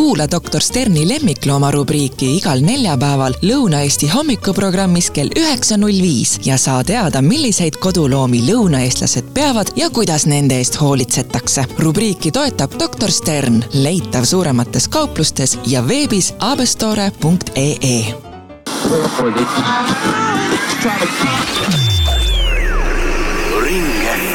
Kuula Dr. Sterni lemmiklooma rubriiki igal neljapäeval Lõuna-Eesti hommikuprogrammis kell 9.05 ja saa teada, milliseid koduloomi lõunaeestlased peavad ja kuidas nende eest hoolitsetakse. Rubriiki toetab Dr. Stern, leitav suuremates kauplustes ja veebis abestore.ee. Ring